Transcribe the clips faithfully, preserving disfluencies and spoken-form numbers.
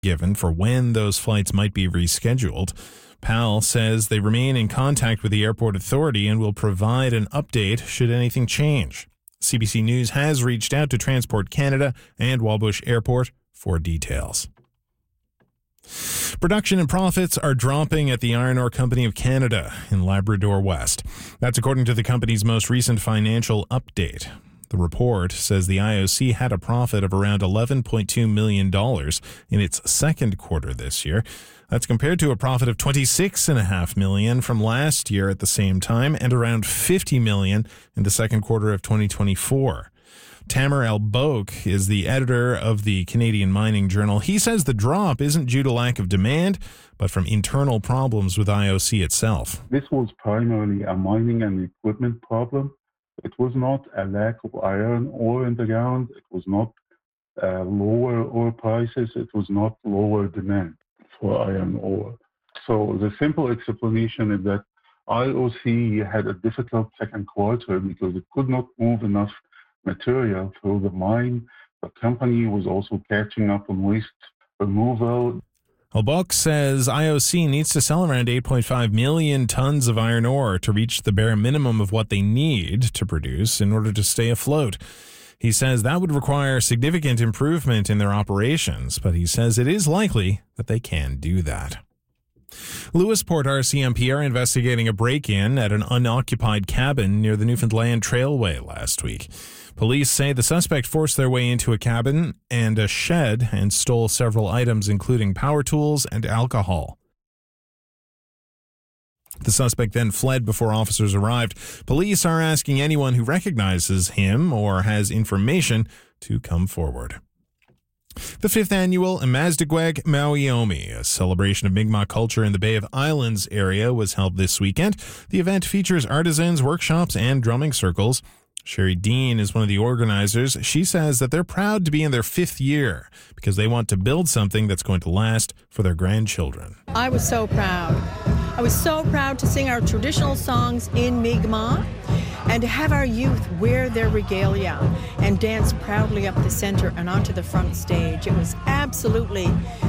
given for when those flights might be rescheduled. P A L says they remain in contact with the airport authority and will provide an update should anything change. C B C News has reached out to Transport Canada and Wabush Airport for details. Production and profits are dropping at the Iron Ore Company of Canada in Labrador West. That's according to the company's most recent financial update. The report says the I O C had a profit of around eleven point two million dollars in its second quarter this year. That's compared to a profit of twenty-six point five million dollars from last year at the same time and around fifty million dollars in the second quarter of twenty twenty-four. Tamer El-Boak is the editor of the Canadian Mining Journal. He says the drop isn't due to lack of demand, but from internal problems with I O C itself. This was primarily a mining and equipment problem. It was not a lack of iron ore in the ground. It was not uh, lower ore prices. It was not lower demand for iron ore. So the simple explanation is that I O C had a difficult second quarter because it could not move enough material through the mine. The company was also catching up on waste removal. El-Boak says I O C needs to sell around eight point five million tons of iron ore to reach the bare minimum of what they need to produce in order to stay afloat. He says that would require significant improvement in their operations, but he says it is likely that they can do that. Lewisport R C M P are investigating a break-in at an unoccupied cabin near the Newfoundland Trailway last week. Police say the suspect forced their way into a cabin and a shed and stole several items, including power tools and alcohol. The suspect then fled before officers arrived. Police are asking anyone who recognizes him or has information to come forward. The fifth annual Imazdigweg Mawiomi, a celebration of Mi'kmaq culture in the Bay of Islands area, was held this weekend. The event features artisans, workshops, and drumming circles. Sherry Dean is one of the organizers. She says that they're proud to be in their fifth year because they want to build something that's going to last for their grandchildren. I was so proud. I was so proud to sing our traditional songs in Mi'kmaq and to have our youth wear their regalia and dance proudly up the center and onto the front stage. It was absolutely,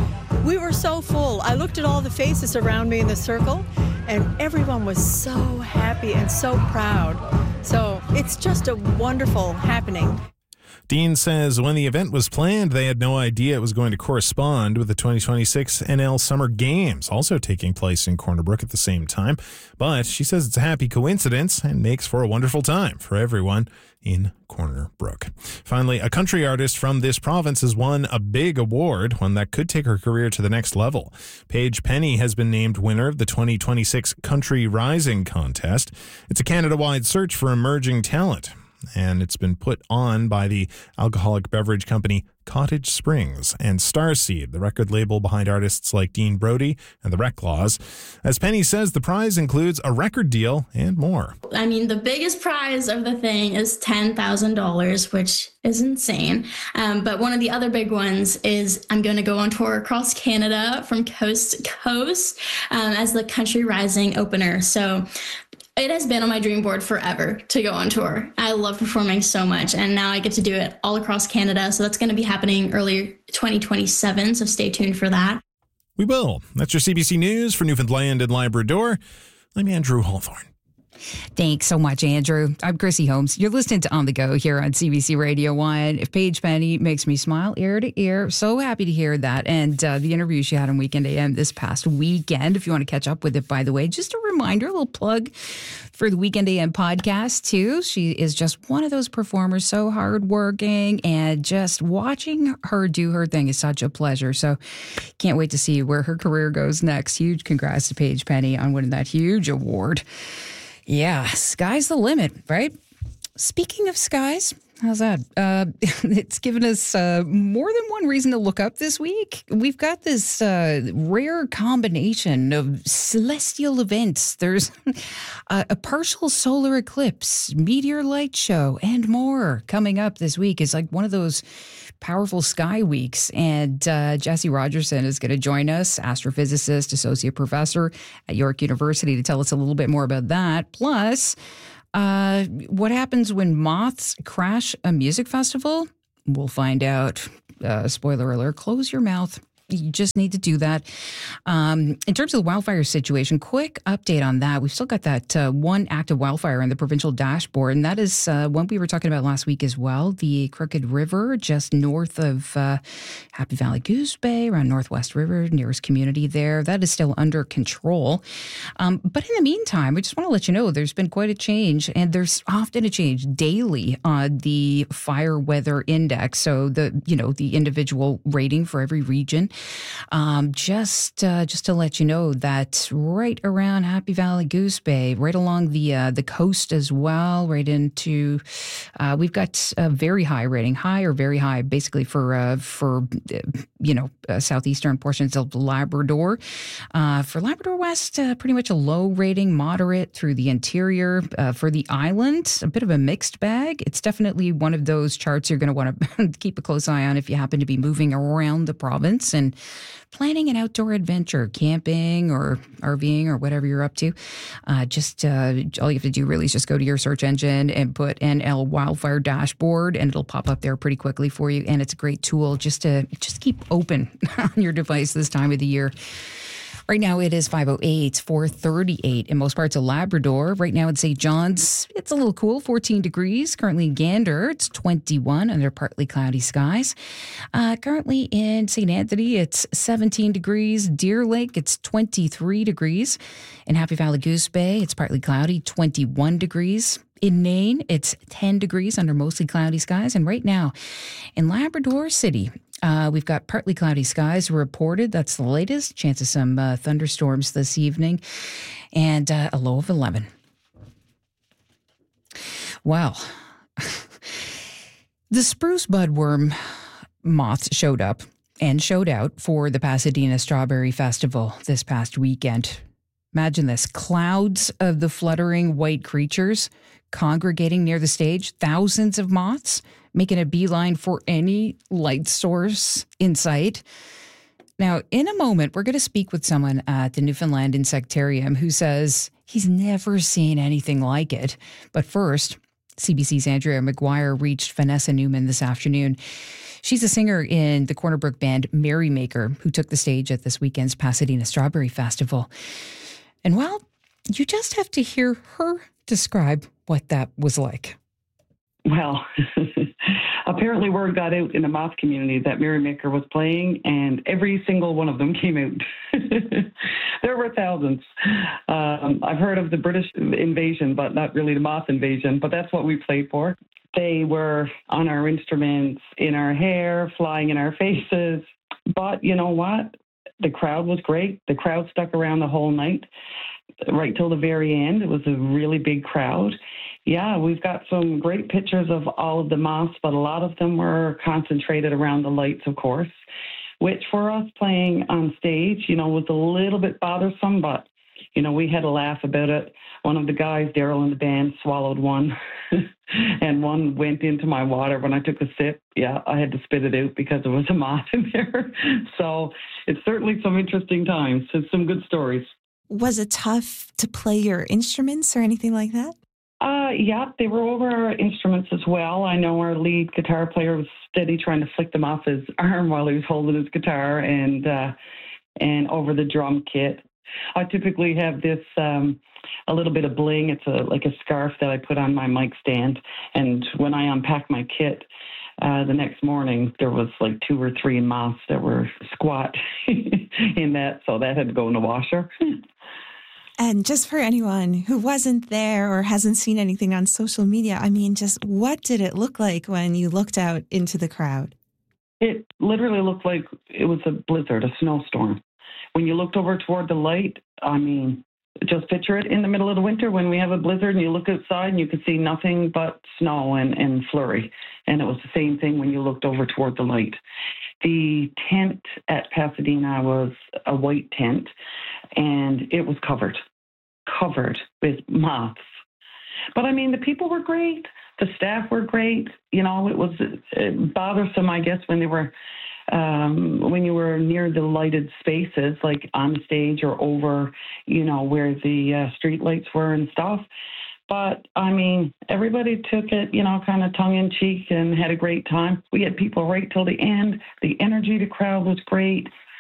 we were so full. I looked at all the faces around me in the circle and everyone was so happy and so proud. So it's just a wonderful happening. Dean says when the event was planned, they had no idea it was going to correspond with the twenty twenty-six N L Summer Games, also taking place in Corner Brook at the same time. But she says it's a happy coincidence and makes for a wonderful time for everyone in Corner Brook. Finally, a country artist from this province has won a big award, one that could take her career to the next level. Paige Penny has been named winner of the twenty twenty-six Country Rising contest. It's a Canada-wide search for emerging talent, and it's been put on by the alcoholic beverage company Cottage Springs and Starseed, the record label behind artists like Dean Brody and the Reclaws. As Penny says, the prize includes a record deal and more. I mean, the biggest prize of the thing is ten thousand dollars, which is insane. Um, but one of the other big ones is I'm going to go on tour across Canada from coast to coast um, as the Country Rising opener. So it has been on my dream board forever to go on tour. I love performing so much, and now I get to do it all across Canada. So that's going to be happening early twenty twenty-seven, so stay tuned for that. We will. That's your C B C News for Newfoundland and Labrador. I'm Andrew Hawthorne. Thanks so much, Andrew. I'm Chrissy Holmes. You're listening to On the Go here on C B C Radio one. If Paige Penny makes me smile ear to ear, so happy to hear that. And uh, the interview she had on Weekend A M this past weekend, if you want to catch up with it, by the way, just a reminder, a little plug for the Weekend A M podcast, too. She is just one of those performers, so hardworking, and just watching her do her thing is such a pleasure. So can't wait to see where her career goes next. Huge congrats to Paige Penny on winning that huge award. Yeah, sky's the limit, right? Speaking of skies, how's that? Uh, it's given us uh, more than one reason to look up this week. We've got this uh, rare combination of celestial events. There's a, a partial solar eclipse, meteor light show, and more coming up this week. It's like one of those powerful sky weeks. And uh, Jesse Rogerson is going to join us, astrophysicist, associate professor at York University, to tell us a little bit more about that. Plus, uh, what happens when moths crash a music festival? We'll find out. Uh, spoiler alert, close your mouth. you just need to do that. Um, in terms of the wildfire situation, quick update on that. We've still got that uh, one active wildfire in the provincial dashboard, and that is uh, one we were talking about last week as well. The Crooked River, just north of uh, Happy Valley Goose Bay, around Northwest River, nearest community there. That is still under control. Um, but in the meantime, we just want to let you know there's been quite a change, and there's often a change daily on the fire weather index. So the you know the individual rating for every region. Um, just uh, just to let you know that right around Happy Valley Goose Bay, right along the uh, the coast as well, right into uh, we've got a very high rating, high or very high, basically for uh, for uh, you know uh, southeastern portions of Labrador. Uh, for Labrador West, uh, pretty much a low rating, moderate through the interior. Uh, for the island, a bit of a mixed bag. It's definitely one of those charts you're going to want to keep a close eye on if you happen to be moving around the province and planning an outdoor adventure, camping or RVing or whatever you're up to. Uh, just uh, all you have to do really is just go to your search engine and put N L Wildfire Dashboard, and it'll pop up there pretty quickly for you. And it's a great tool just to just keep open on your device this time of the year. Right now it is five oh eight, four thirty-eight in most parts of Labrador. Right now in Saint John's, it's a little cool, fourteen degrees. Currently in Gander, it's twenty-one under partly cloudy skies. Uh, currently in Saint Anthony, it's seventeen degrees. Deer Lake, it's twenty-three degrees. In Happy Valley Goose Bay, it's partly cloudy, twenty-one degrees. In Nain, it's ten degrees under mostly cloudy skies. And right now in Labrador City, Uh, we've got partly cloudy skies reported. That's the latest. Chance of some uh, thunderstorms this evening, and uh, a low of eleven. Well, the spruce budworm moths showed up and showed out for the Pasadena Strawberry Festival this past weekend. Imagine this, clouds of the fluttering white creatures congregating near the stage, thousands of moths making a beeline for any light source in sight. Now, in a moment, we're going to speak with someone at the Newfoundland Insectarium who says he's never seen anything like it. But first, C B C's Andrea McGuire reached Vanessa Newman this afternoon. She's a singer in the Corner Brook band Merrymaker, who took the stage at this weekend's Pasadena Strawberry Festival. And well, you just have to hear her describe what that was like. Well, apparently word got out in the moth community that Merrymaker was playing, and every single one of them came out. There were thousands. Um, I've heard of the British invasion, but not really the moth invasion, but that's what we played for. They were on our instruments, in our hair, flying in our faces. But you know what? The crowd was great. The crowd stuck around the whole night, right till the very end. It was a really big crowd. Yeah, we've got some great pictures of all of the moths, but a lot of them were concentrated around the lights, of course, which for us playing on stage, you know, was a little bit bothersome, but, you know, we had a laugh about it. One of the guys, Daryl in the band, swallowed one, and one went into my water when I took a sip. Yeah, I had to spit it out because there was a moth in there. So it's certainly some interesting times. It's some good stories. Was it tough to play your instruments or anything like that? Uh, yeah, they were over our instruments as well. I know our lead guitar player was steady trying to flick them off his arm while he was holding his guitar, and uh, and over the drum kit. I typically have this um, a little bit of bling. It's a like a scarf that I put on my mic stand, and when I unpack my kit uh, the next morning, there was like two or three moths that were squat in that, so that had to go in the washer. And just for anyone who wasn't there or hasn't seen anything on social media, I mean, just what did it look like when you looked out into the crowd? It literally looked like it was a blizzard, a snowstorm. When you looked over toward the light, I mean, just picture it in the middle of the winter when we have a blizzard and you look outside and you could see nothing but snow and, and flurry. And it was the same thing when you looked over toward the light. The tent at Pasadena was a white tent, and it was covered, covered with moths. But, I mean, the people were great. The staff were great. You know, it was bothersome, I guess, when they were, um, when you were near the lighted spaces, like on stage or over, you know, where the uh, street lights were and stuff. But, I mean, everybody took it, you know, kind of tongue-in-cheek and had a great time. We had people right till the end. The energy of the crowd was great.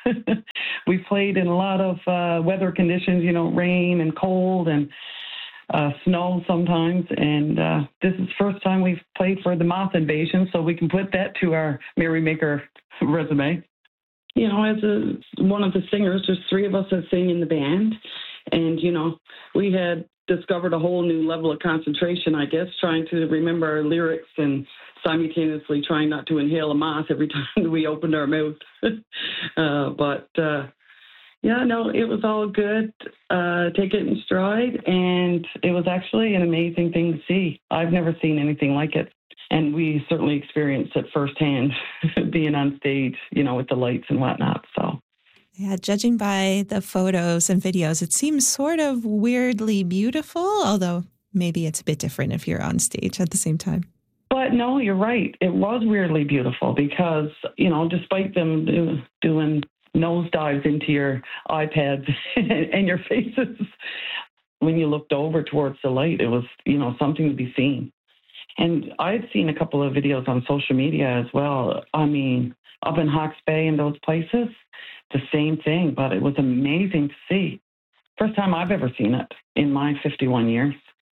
We've played in a lot of uh, weather conditions, you know, rain and cold and uh, snow sometimes. And uh, this is the first time we've played for the moth invasion, so we can put that to our Merrymaker resume. You know, as a, one of the singers, there's three of us that sing in the band. And, you know, we had discovered a whole new level of concentration, I guess, trying to remember our lyrics and simultaneously trying not to inhale a moth every time we opened our mouth. uh, but, uh, yeah, no, it was all good. Uh, take it in stride. And it was actually an amazing thing to see. I've never seen anything like it. And we certainly experienced it firsthand, being on stage, you know, with the lights and whatnot. So, yeah, judging by the photos and videos, it seems sort of weirdly beautiful, although maybe it's a bit different if you're on stage at the same time. But no, you're right. It was weirdly beautiful because, you know, despite them do, doing nosedives into your iPads and your faces, when you looked over towards the light, it was, you know, something to be seen. And I've seen a couple of videos on social media as well. I mean, up in Hawke's Bay and those places, the same thing, but it was amazing to see. First time I've ever seen it in my fifty-one years.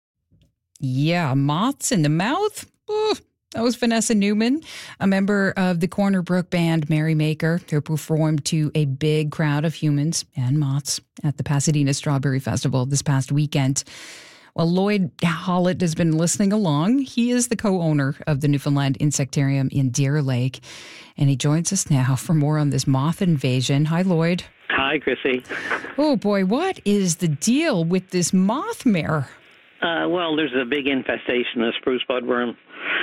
Yeah, moths in the mouth? Ooh, that was Vanessa Newman, a member of the Corner Brook band Merrymaker, who performed to a big crowd of humans and moths at the Pasadena Strawberry Festival this past weekend. Well, Lloyd Hollett has been listening along. He is the co-owner of the Newfoundland Insectarium in Deer Lake, and he joins us now for more on this moth invasion. Hi, Lloyd. Hi, Chrissy. Oh, boy, what is the deal with this moth mare? Uh, well, there's a big infestation of spruce budworm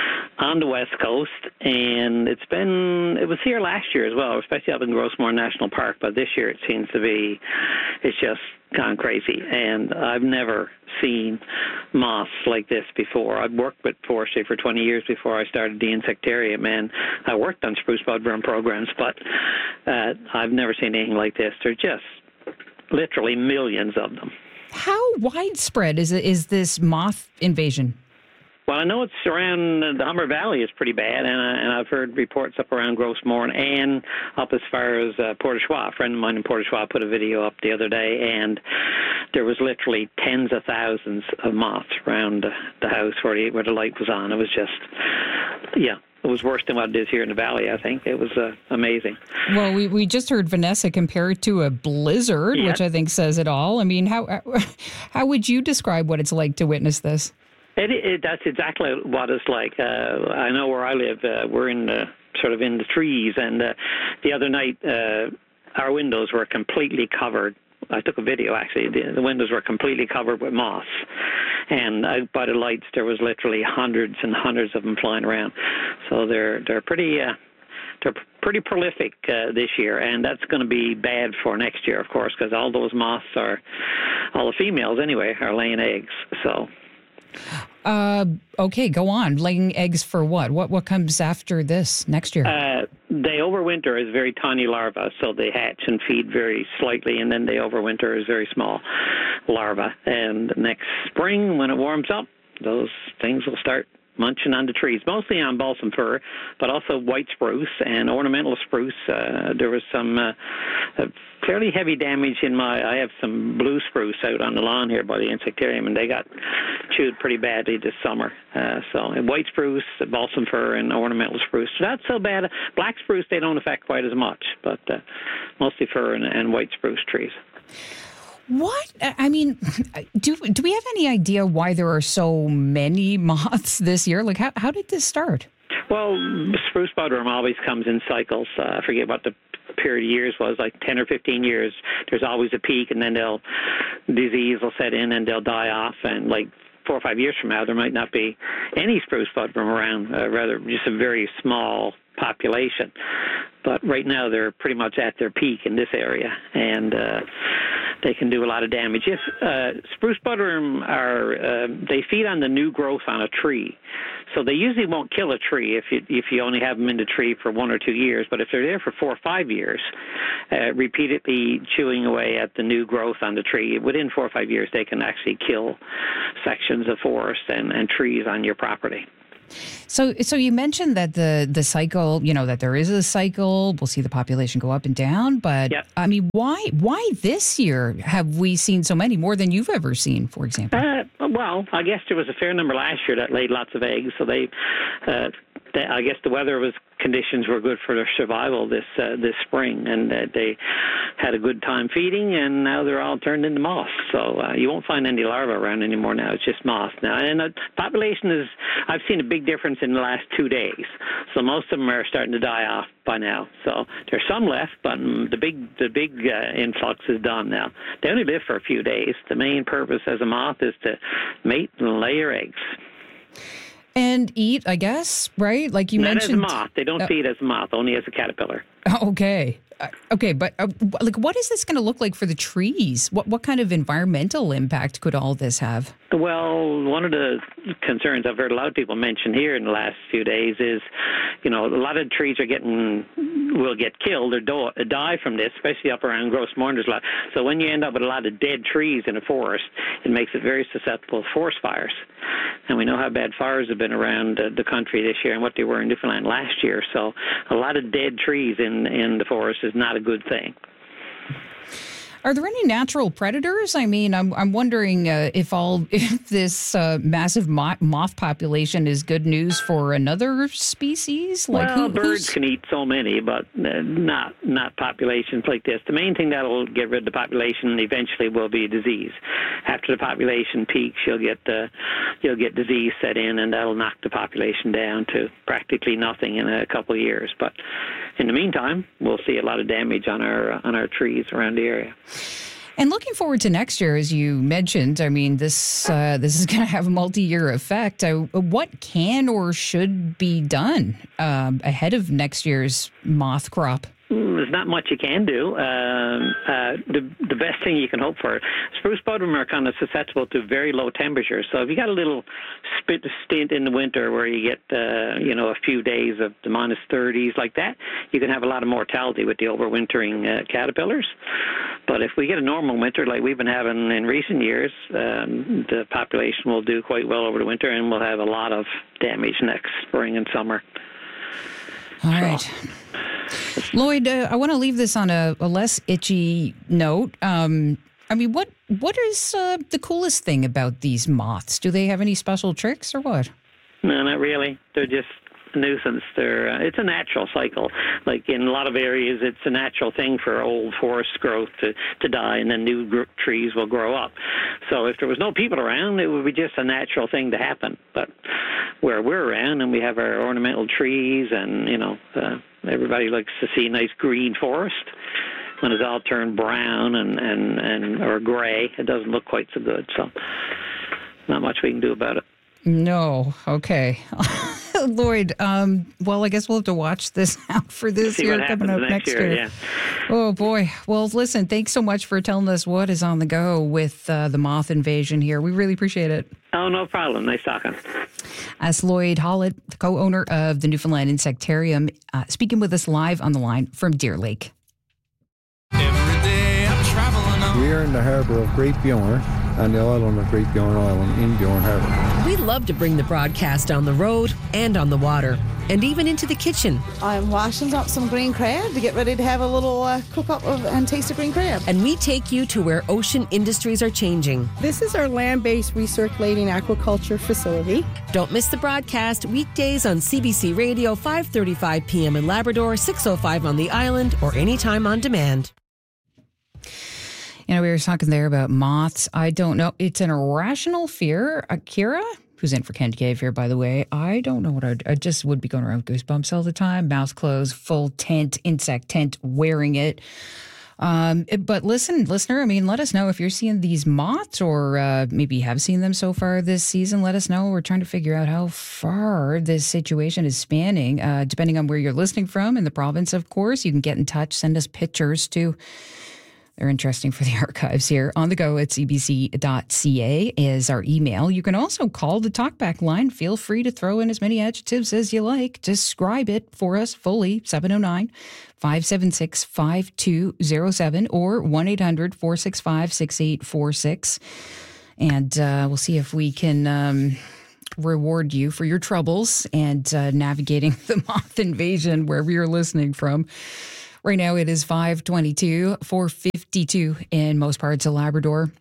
on the west coast, and it's been, it was here last year as well, especially up in Grossmore National Park, but this year it seems to be, it's just gone crazy, and I've never seen moths like this before. I've worked with forestry for twenty years before I started the Insectarium, and I worked on spruce budworm programs, but uh, I've never seen anything like this. There are just literally millions of them. How widespread is it, is this moth invasion? Well, I know it's around the Humber Valley is pretty bad, and, I, and I've heard reports up around Grossmore and up as far as uh, Port au Choix. A friend of mine in Port au Choix put a video up the other day, and there was literally tens of thousands of moths around the house where the, where the light was on. It was just, yeah. It was worse than what it is here in the valley, I think. It was uh, amazing. Well, we, we just heard Vanessa compare it to a blizzard, yeah. which I think says it all. I mean, how how would you describe what it's like to witness this? It, it, that's exactly what it's like. Uh, I know where I live. Uh, we're in the, sort of in the trees, and uh, the other night uh, our windows were completely covered. I took a video, actually. The, the windows were completely covered with moths. And out by the lights, there was literally hundreds and hundreds of them flying around. So they're they're pretty uh, they're pretty prolific uh, this year, and that's going to be bad for next year, of course, because all those moths are, all the females anyway, are laying eggs. So. Uh, okay, go on. Laying eggs for what? What what comes after this next year? Uh, they overwinter as very tiny larvae, so they hatch and feed very slightly, and then they overwinter as very small larvae. And next spring, when it warms up, those things will start munching on the trees, mostly on balsam fir, but also white spruce and ornamental spruce. Uh, there was some uh, uh, fairly heavy damage in my, I have some blue spruce out on the lawn here by the Insectarium, and they got chewed pretty badly this summer. Uh, so white spruce, balsam fir, and ornamental spruce. Not so bad. Black spruce, they don't affect quite as much, but uh, mostly fir and, and white spruce trees. What? I mean, do do we have any idea why there are so many moths this year? Like, how, how did this start? Well, spruce budworm always comes in cycles. Uh, I forget what the period of years was, like ten or fifteen years. There's always a peak, and then they'll disease will set in, and they'll die off. And like four or five years from now, there might not be any spruce budworm around, uh, rather just a very small population. But right now, they're pretty much at their peak in this area, and uh, they can do a lot of damage. If uh, spruce budworm are, uh, they feed on the new growth on a tree, so they usually won't kill a tree if you if you only have them in the tree for one or two years. But if they're there for four or five years, uh, repeatedly chewing away at the new growth on the tree, within four or five years, they can actually kill sections of forest and, and trees on your property. So, so you mentioned that the the cycle, you know, that there is a cycle. We'll see the population go up and down, but Yep. I mean, why why this year have we seen so many, more than you've ever seen, for example? Uh, well, I guess there was a fair number last year that laid lots of eggs, so they, uh, they I guess the weather was conditions were good for their survival this uh, this spring, and uh, they had a good time feeding, and now they're all turned into moths. So uh, you won't find any larvae around anymore now. It's just moths now, and the population is. I've seen a big difference in the last two days. So most of them are starting to die off by now. So there's some left, but the big the big uh, influx is done now. They only live for a few days. The main purpose as a moth is to mate and lay your eggs. And eat, I guess, right? Like you Not mentioned. as a moth. They don't uh, feed as a moth, only as a caterpillar. Okay. Uh, Okay, but uh, like, what is this going to look like for the trees? What what kind of environmental impact could all this have? Well, one of the concerns I've heard a lot of people mention here in the last few days is, you know, a lot of trees are getting, will get killed or do, die from this, especially up around Gross Mourners lot. So when you end up with a lot of dead trees in a forest, it makes it very susceptible to forest fires. And we know how bad fires have been around uh, the country this year and what they were in Newfoundland last year. So a lot of dead trees in, in the forest is not a good thing. Are there any natural predators? I mean, I'm I'm wondering uh, if all if this uh, massive mo- moth population is good news for another species. Like well, who, birds who's... can eat so many, but uh, not not populations like this. The main thing that'll get rid of the population eventually will be disease. After the population peaks, you'll get uh, you'll get disease set in, and that'll knock the population down to practically nothing in a couple of years. But in the meantime, we'll see a lot of damage on our uh, on our trees around the area. And looking forward to next year, as you mentioned, I mean, this uh, this is going to have a multi-year effect. Uh, what can or should be done um, ahead of next year's moth crop? There's not much you can do. Um, uh, the the best thing you can hope for, spruce butterworm are kind of susceptible to very low temperatures. So if you got a little spit stint in the winter where you get uh, you know a few days of the minus thirties like that, you can have a lot of mortality with the overwintering uh, caterpillars. But if we get a normal winter like we've been having in recent years, um, the population will do quite well over the winter, and we'll have a lot of damage next spring and summer. All right. Lloyd, uh, I want to leave this on a, a less itchy note. Um, I mean, what what is uh, the coolest thing about these moths? Do they have any special tricks or what? No, not really. They're just a nuisance. They're uh, it's a natural cycle. Like in a lot of areas, it's a natural thing for old forest growth to, to die, and then new gr- trees will grow up. So if there was no people around, it would be just a natural thing to happen. But where we're around and we have our ornamental trees, and you know, uh, everybody likes to see a nice green forest. When it's all turned brown and, and, and or gray, it doesn't look quite so good. So not much we can do about it. No. Okay. Lloyd, um, well, I guess we'll have to watch this out for this See year what coming up happens next next year. year, yeah. Oh, boy. Well, listen, thanks so much for telling us what is on the go with uh, the moth invasion here. We really appreciate it. Oh, no problem. Nice talking. That's Lloyd Hollett, the co-owner of the Newfoundland Insectarium, uh, speaking with us live on the line from Deer Lake. We are in the harbour of Great Bjorn and the island of Great Bjorn Island in Bjorn Harbour. We love to bring the broadcast on the road and on the water, and even into the kitchen. I'm washing up some green crab to get ready to have a little uh, cook up of, and taste of green crab. And we take you to where ocean industries are changing. This is our land-based recirculating aquaculture facility. Don't miss the broadcast weekdays on C B C Radio, five thirty-five p.m. in Labrador, six oh five on the island, or anytime on demand. You know, we were talking there about moths. I don't know. It's an irrational fear. Akira, who's in for Ken Cave here, by the way, I don't know what I'd, I just would be going around with goosebumps all the time. Mouth closed, full tent, insect tent, wearing it. Um, but listen, listener, I mean, let us know if you're seeing these moths or uh, maybe have seen them so far this season. Let us know. We're trying to figure out how far this situation is spanning, uh, depending on where you're listening from in the province, of course. You can get in touch, send us pictures too. They're interesting for the archives here. On the go at c b c dot c a is our email. You can also call the talkback line. Feel free to throw in as many adjectives as you like. Describe it for us fully. seven oh nine, five seven six, five two oh seven or one eight hundred, four six five, six eight four six. And uh, we'll see if we can... Um, reward you for your troubles and uh, navigating the moth invasion wherever you're listening from. Right now it is five twenty-two, four fifty-two in most parts of Labrador.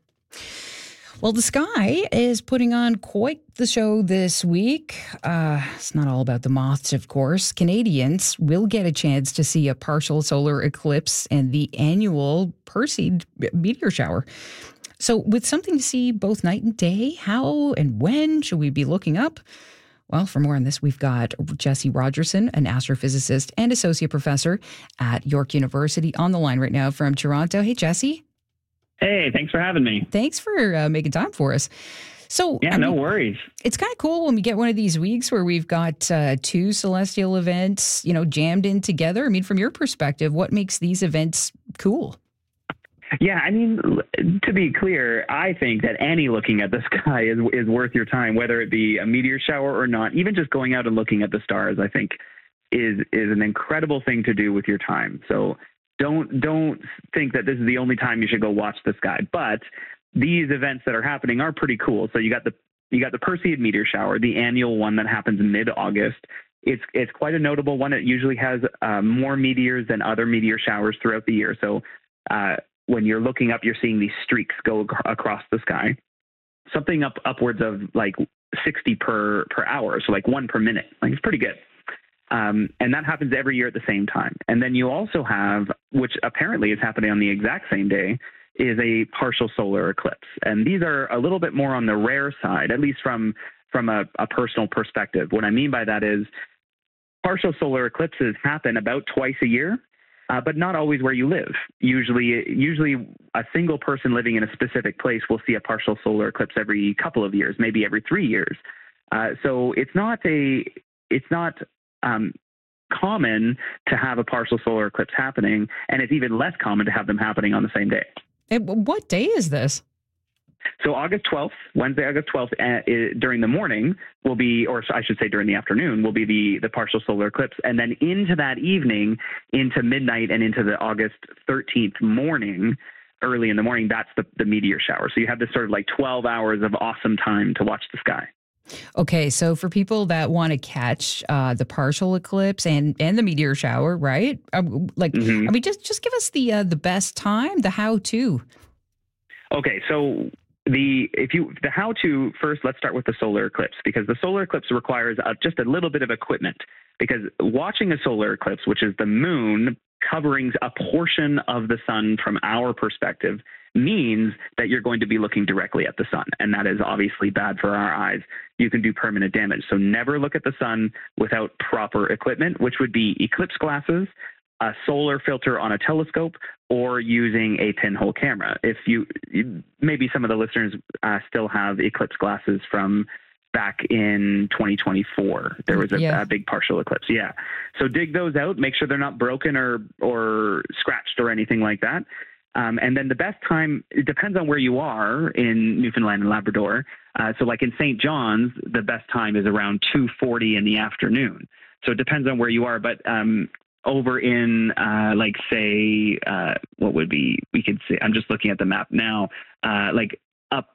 Well, the sky is putting on quite the show this week. Uh, it's not all about the moths, of course. Canadians will get a chance to see a partial solar eclipse and the annual Perseid meteor shower. So with something to see both night and day, how and when should we be looking up? Well, for more on this, we've got Jesse Rogerson, an astrophysicist and associate professor at York University, on the line right now from Toronto. Hey, Jesse. Hey, thanks for having me. Thanks for uh, making time for us. So, yeah, I no mean, worries. It's kind of cool when we get one of these weeks where we've got uh, two celestial events, you know, jammed in together. I mean, from your perspective, what makes these events cool? Yeah, I mean, to be clear, I think that any looking at the sky is is worth your time, whether it be a meteor shower or not. Even just going out and looking at the stars, I think, is is an incredible thing to do with your time. So don't don't think that this is the only time you should go watch the sky. But these events that are happening are pretty cool. So you got the you got the Perseid meteor shower, the annual one that happens in mid-August. It's it's quite a notable one. It usually has uh, more meteors than other meteor showers throughout the year. So uh, when you're looking up, you're seeing these streaks go ac- across the sky. Something up upwards of like sixty per per hour, so like one per minute. Like it's pretty good. Um, and that happens every year at the same time. And then you also have, which apparently is happening on the exact same day, is a partial solar eclipse. And these are a little bit more on the rare side, at least from from a, a personal perspective. What I mean by that is partial solar eclipses happen about twice a year, uh, but not always where you live. Usually, usually a single person living in a specific place will see a partial solar eclipse every couple of years, maybe every three years. Uh, so it's not a, it's not um, common to have a partial solar eclipse happening, and it's even less common to have them happening on the same day. And what day is this? So August twelfth, Wednesday, August twelfth, uh, during the morning will be, or I should say during the afternoon, will be the, the partial solar eclipse. And then into that evening, into midnight and into the August thirteenth morning, early in the morning, that's the, the meteor shower. So you have this sort of like twelve hours of awesome time to watch the sky. Okay, so for people that want to catch uh, the partial eclipse and, and the meteor shower, right? Um, like, Mm-hmm. I mean, just just give us the uh, the best time, the how to. Okay, so the if you the how to first, let's start with the solar eclipse, because the solar eclipse requires uh, just a little bit of equipment. Because watching a solar eclipse, which is the moon covering a portion of the sun from our perspective, means that you're going to be looking directly at the sun. And that is obviously bad for our eyes. You can do permanent damage. So never look at the sun without proper equipment, which would be eclipse glasses, a solar filter on a telescope, or using a pinhole camera. If you, maybe some of the listeners uh, still have eclipse glasses from back in twenty twenty-four. There was a, yeah. a big partial eclipse. Yeah. So dig those out, make sure they're not broken or, or scratched or anything like that. Um, and then the best time, it depends on where you are in Newfoundland and Labrador. Uh, so like in Saint John's, the best time is around two forty in the afternoon. So it depends on where you are. But um, over in uh, like, say, uh, what would be, we could say, I'm just looking at the map now, uh, like up,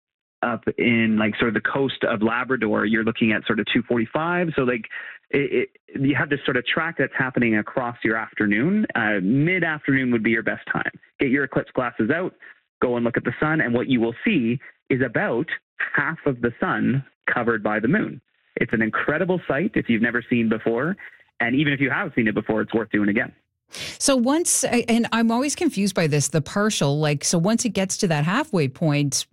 up in like sort of the coast of Labrador, you're looking at sort of two forty-five. So like it, it, you have this sort of track that's happening across your afternoon. Uh, mid-afternoon would be your best time. Get your eclipse glasses out, go and look at the sun, and what you will see is about half of the sun covered by the moon. It's an incredible sight if you've never seen before. And even if you have seen it before, it's worth doing again. So once, and I'm always confused by this, the partial, like, so once it gets to that halfway point,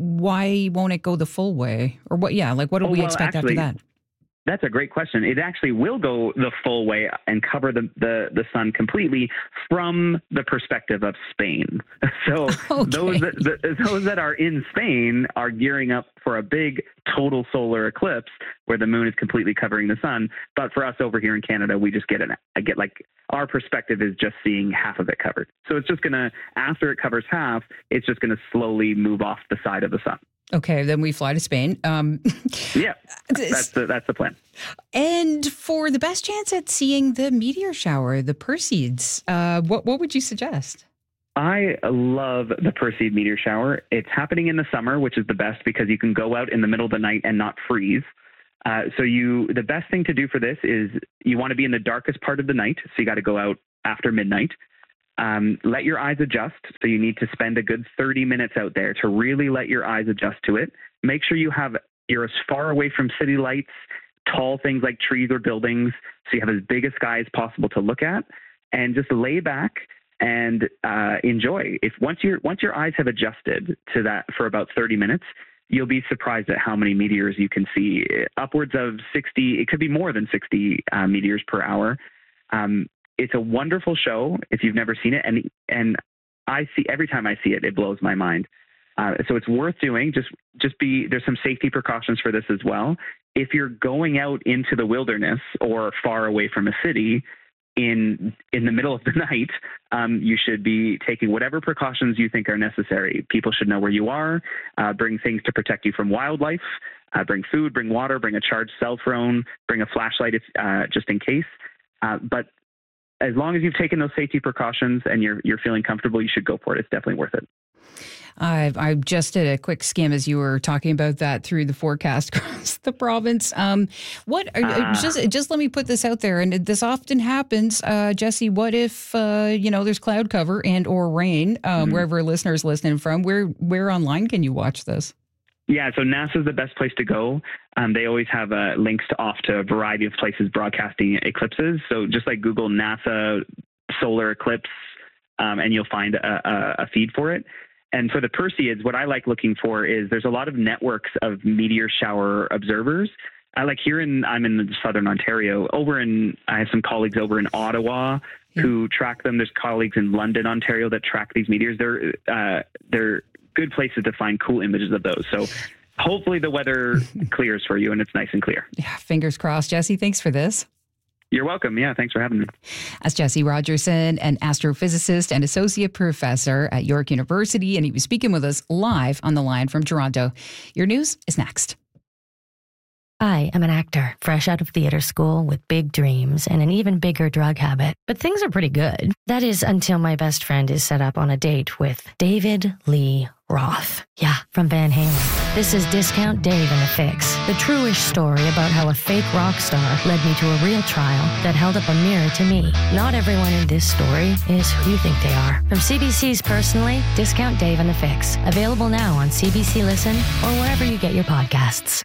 why won't it go the full way? Or what, yeah, like what do oh, we well, expect actually, after that? That's a great question. It actually will go the full way and cover the, the, the sun completely from the perspective of Spain. So okay. those that, the, those that are in Spain are gearing up for a big total solar eclipse where the moon is completely covering the sun. But for us over here in Canada, we just get an, I get like our perspective is just seeing half of it covered. So it's just going to, after it covers half, it's just going to slowly move off the side of the sun. Okay, then we fly to Spain. Um, yeah, that's the, that's the plan. And for the best chance at seeing the meteor shower, the Perseids, uh, what what would you suggest? I love the Perseid meteor shower. It's happening in the summer, which is the best because you can go out in the middle of the night and not freeze. Uh, so you, the best thing to do for this is you want to be in the darkest part of the night. So you got to go out after midnight. Um, let your eyes adjust. So you need to spend a good thirty minutes out there to really let your eyes adjust to it. Make sure you have, you're as far away from city lights, tall things like trees or buildings. So you have as big a sky as possible to look at, and just lay back and uh, enjoy. If once your once your eyes have adjusted to that for about thirty minutes, you'll be surprised at how many meteors you can see. Upwards of sixty, it could be more than sixty uh, meteors per hour. Um, it's a wonderful show if you've never seen it, and and I see every time I see it, it blows my mind. Uh, so it's worth doing. Just just be there's some safety precautions for this as well. If you're going out into the wilderness or far away from a city in in the middle of the night, um, you should be taking whatever precautions you think are necessary. People should know where you are. Uh, bring things to protect you from wildlife. Uh, bring food, bring water, bring a charged cell phone, bring a flashlight if, uh, just in case. Uh, but as long as you've taken those safety precautions and you're you're feeling comfortable, you should go for it. It's definitely worth it. I I just did a quick skim as you were talking about that through the forecast across the province. Um, what uh, just just let me put this out there, and this often happens, uh, Jesse. What if uh, you know there's cloud cover and or rain um, mm-hmm. wherever listeners listening from? Where where online can you watch this? Yeah, so NASA is the best place to go. Um, they always have uh, links to off to a variety of places broadcasting eclipses. So just like Google NASA solar eclipse, um, and you'll find a, a, a feed for it. And for the Perseids, what I like looking for is there's a lot of networks of meteor shower observers. I like here in, I'm in southern Ontario, over in, I have some colleagues over in Ottawa yeah. who track them. There's colleagues in London, Ontario that track these meteors. They're, uh, they're good places to find cool images of those. So hopefully the weather clears for you and it's nice and clear. Yeah, fingers crossed. Jesse, thanks for this. You're welcome. Yeah, thanks for having me. That's Jesse Rogerson, an astrophysicist and associate professor at York University, and he was speaking with us live on the line from Toronto. Your news is next. I am an actor, fresh out of theater school with big dreams and an even bigger drug habit. But things are pretty good. That is until my best friend is set up on a date with David Lee Roth. Yeah, from Van Halen. This is Discount Dave and the Fix, the truish story about how a fake rock star led me to a real trial that held up a mirror to me. Not everyone in this story is who you think they are. From C B C's Personally, Discount Dave and the Fix. Available now on C B C Listen or wherever you get your podcasts.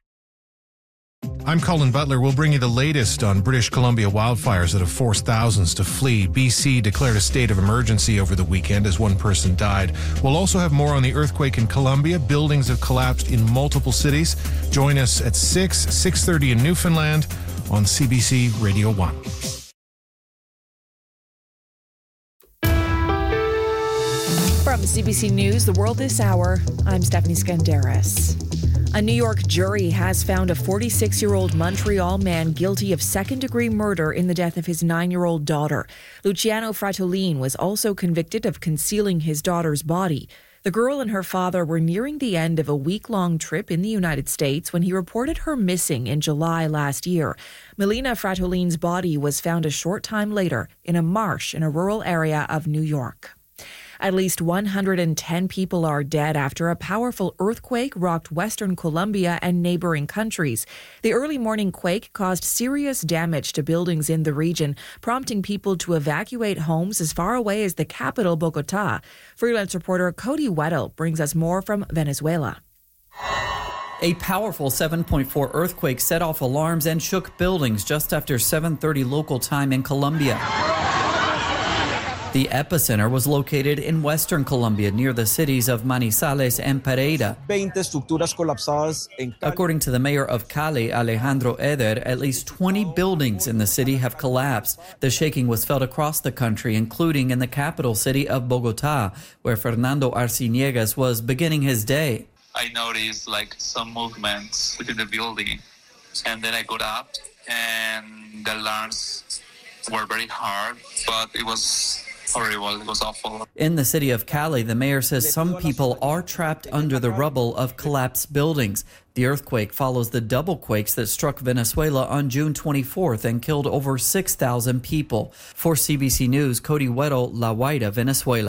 I'm Colin Butler. We'll bring you the latest on British Columbia wildfires that have forced thousands to flee. B C declared a state of emergency over the weekend as one person died. We'll also have more on the earthquake in Colombia. Buildings have collapsed in multiple cities. Join us at six, six thirty in Newfoundland on C B C Radio one. From C B C News, The World This Hour, I'm Stephanie Skandaris. A New York jury has found a forty-six-year-old Montreal man guilty of second-degree murder in the death of his nine-year-old daughter. Luciano Fratellin was also convicted of concealing his daughter's body. The girl and her father were nearing the end of a week-long trip in the United States when he reported her missing in July last year. Melina Fratellin's body was found a short time later in a marsh in a rural area of New York. At least one hundred ten people are dead after a powerful earthquake rocked western Colombia and neighboring countries. The early morning quake caused serious damage to buildings in the region, prompting people to evacuate homes as far away as the capital, Bogota. Freelance reporter Cody Weddle brings us more from Venezuela. A powerful seven point four earthquake set off alarms and shook buildings just after seven thirty local time in Colombia. The epicenter was located in western Colombia near the cities of Manizales and Pereira. According to the mayor of Cali, Alejandro Eder, at least twenty buildings in the city have collapsed. The shaking was felt across the country, including in the capital city of Bogota, where Fernando Arciniegas was beginning his day. I noticed like some movements within the building, and then I got up and the alarms were very hard, but it was horrible. It was awful. In the city of Cali, the mayor says some people are trapped under the rubble of collapsed buildings. The earthquake follows the double quakes that struck Venezuela on June twenty-fourth and killed over six thousand people. For C B C News, Cody Weddle, La Guaira, Venezuela.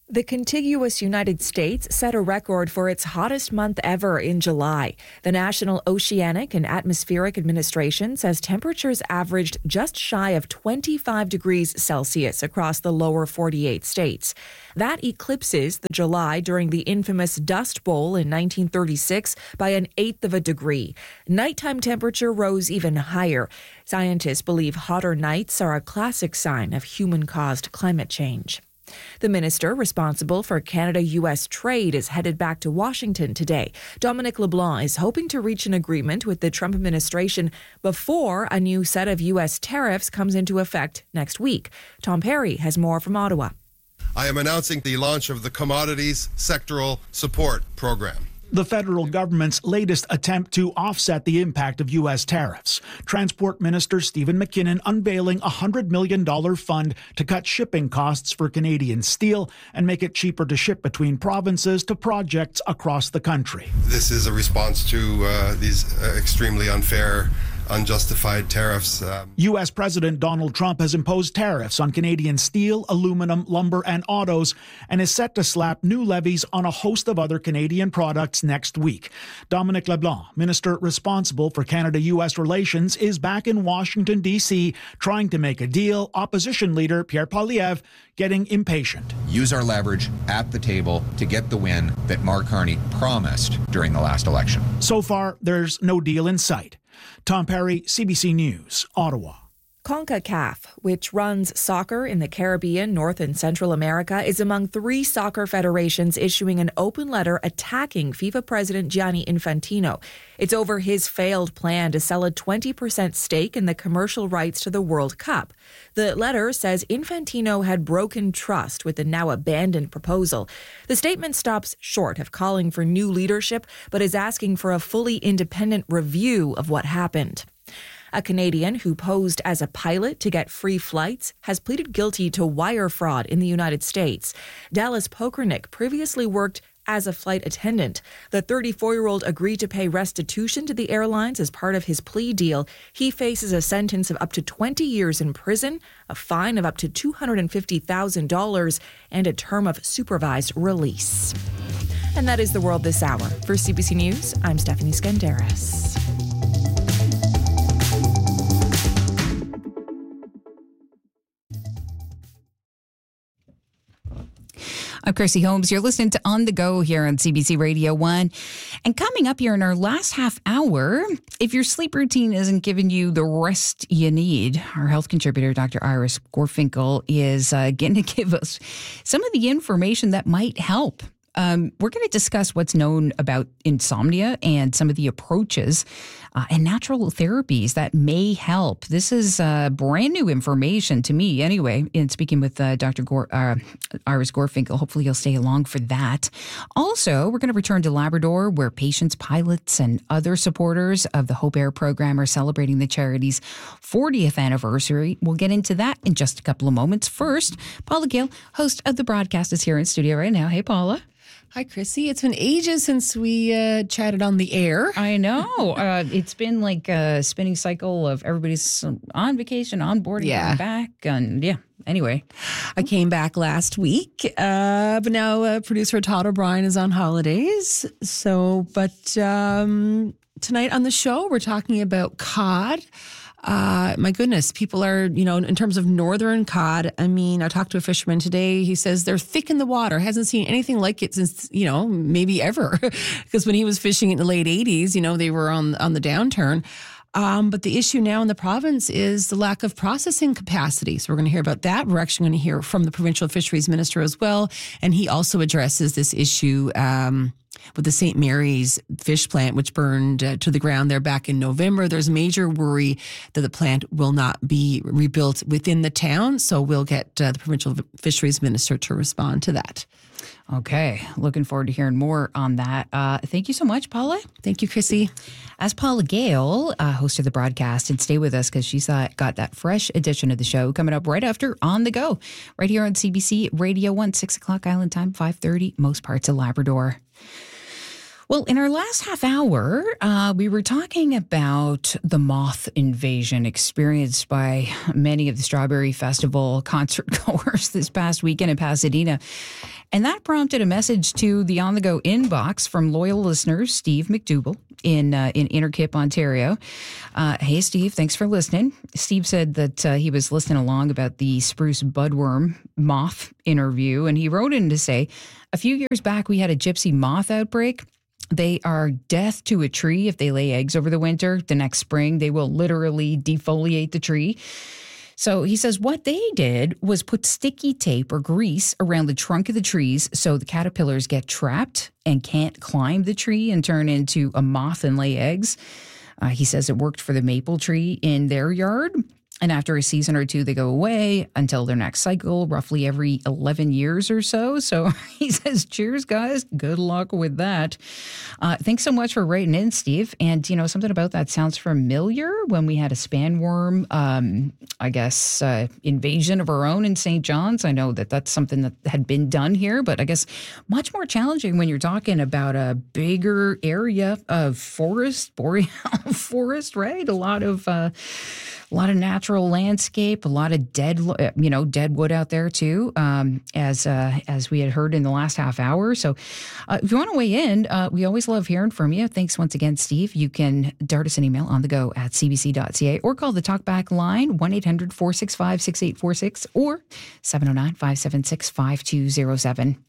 The contiguous United States set a record for its hottest month ever in July. The National Oceanic and Atmospheric Administration says temperatures averaged just shy of twenty-five degrees Celsius across the lower forty-eight states. That eclipses the July during the infamous Dust Bowl in nineteen thirty-six by an eighth of a degree. Nighttime temperature rose even higher. Scientists believe hotter nights are a classic sign of human-caused climate change. The minister responsible for Canada-U S trade is headed back to Washington today. Dominic LeBlanc is hoping to reach an agreement with the Trump administration before a new set of U S tariffs comes into effect next week. Tom Perry has more from Ottawa. I am announcing the launch of the Commodities Sectoral Support Program, the federal government's latest attempt to offset the impact of U S tariffs. Transport Minister Stephen McKinnon unveiling a one hundred million dollars fund to cut shipping costs for Canadian steel and make it cheaper to ship between provinces to projects across the country. This is a response to uh, these uh, extremely unfair, unjustified tariffs. Um, U S President Donald Trump has imposed tariffs on Canadian steel, aluminum, lumber, and autos, and is set to slap new levies on a host of other Canadian products next week. Dominic LeBlanc, minister responsible for Canada-U S relations, is back in Washington, D C, trying to make a deal. Opposition leader Pierre Poilievre getting impatient. Use our leverage at the table to get the win that Mark Carney promised during the last election. So far, there's no deal in sight. Tom Perry, C B C News, Ottawa. CONCACAF, which runs soccer in the Caribbean, North and Central America, is among three soccer federations issuing an open letter attacking FIFA President Gianni Infantino. It's over his failed plan to sell a twenty percent stake in the commercial rights to the World Cup. The letter says Infantino had broken trust with the now abandoned proposal. The statement stops short of calling for new leadership, but is asking for a fully independent review of what happened. A Canadian who posed as a pilot to get free flights has pleaded guilty to wire fraud in the United States. Dallas Pokernick previously worked as a flight attendant. The thirty-four-year-old agreed to pay restitution to the airlines as part of his plea deal. He faces a sentence of up to twenty years in prison, a fine of up to two hundred fifty thousand dollars, and a term of supervised release. And that is the world this hour. For C B C News, I'm Stephanie Skandaris. I'm Chrissy Holmes. You're listening to On the Go here on C B C Radio one. And coming up here in our last half hour, if your sleep routine isn't giving you the rest you need, our health contributor, Doctor Iris Gorfinkel, is uh, going to give us some of the information that might help. Um, we're going to discuss what's known about insomnia and some of the approaches uh, and natural therapies that may help. This is uh, brand new information to me anyway, in speaking with uh, Doctor Gore, uh, Iris Gorfinkel. Hopefully you'll stay along for that. Also, we're going to return to Labrador, where patients, pilots, and other supporters of the Hope Air program are celebrating the charity's fortieth anniversary. We'll get into that in just a couple of moments. First, Paula Gale, host of the broadcast, is here in studio right now. Hey, Paula. Hi, Chrissy. It's been ages since we uh, chatted on the air. I know. uh, it's been like a spinning cycle of everybody's on vacation, on board, yeah. back. And yeah, anyway. I came back last week, uh, but now uh, producer Todd O'Brien is on holidays. So, but um, tonight on the show, we're talking about cod. Uh, my goodness, people are, you know, in terms of northern cod, I mean, I talked to a fisherman today. He says they're thick in the water. Hasn't seen anything like it since, you know, maybe ever. Because when he was fishing in the late eighties, you know, they were on, on the downturn. Um, but the issue now in the province is the lack of processing capacity. So we're going to hear about that. We're actually going to hear from the provincial fisheries minister as well. And he also addresses this issue um, with the Saint Mary's fish plant, which burned uh, to the ground there back in November. There's major worry that the plant will not be rebuilt within the town. So we'll get uh, the provincial fisheries minister to respond to that. Okay. Looking forward to hearing more on that. Uh, thank you so much, Paula. Thank you, Chrissy. As Paula Gale, uh, host of the broadcast, and stay with us because she's uh, got that fresh edition of the show coming up right after On the Go, right here on C B C Radio one, six o'clock Island time, five thirty, most parts of Labrador. Well, in our last half hour, uh, we were talking about the moth invasion experienced by many of the Strawberry Festival concert goers this past weekend in Pasadena. And that prompted a message to the On The Go inbox from loyal listeners, Steve McDougall in uh, in Innerkip, Ontario. Uh, hey, Steve, thanks for listening. Steve said that uh, he was listening along about the spruce budworm moth interview, and he wrote in to say, a few years back, we had a gypsy moth outbreak. They are death to a tree if they lay eggs over the winter. The next spring, they will literally defoliate the tree. So he says what they did was put sticky tape or grease around the trunk of the trees so the caterpillars get trapped and can't climb the tree and turn into a moth and lay eggs. Uh, he says it worked for the maple tree in their yard. And after a season or two, they go away until their next cycle, roughly every eleven years or so. So he says, cheers, guys. Good luck with that. Uh, thanks so much for writing in, Steve. And, you know, something about that sounds familiar when we had a spanworm, um, I guess, uh, invasion of our own in Saint John's. I know that that's something that had been done here, but I guess much more challenging when you're talking about a bigger area of forest, boreal forest, right? A lot of... Uh, A lot of natural landscape, a lot of dead, you know, dead wood out there too, um, as uh, as we had heard in the last half hour. So uh, if you want to weigh in, uh, we always love hearing from you. Thanks once again, Steve. You can dart us an email on the go at c b c dot c a or call the talkback line one eight hundred four six five six eight four six or seven oh nine five seven six five two oh seven.